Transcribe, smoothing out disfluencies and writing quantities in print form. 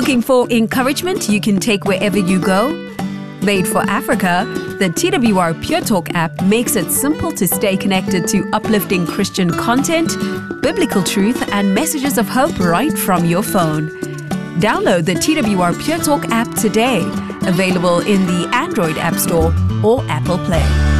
Looking for encouragement you can take wherever you go? Made for Africa, the TWR Pure Talk app makes it simple to stay connected to uplifting Christian content, biblical truth, and messages of hope right from your phone. Download the TWR Pure Talk app today, available in the Android App Store or Apple Play.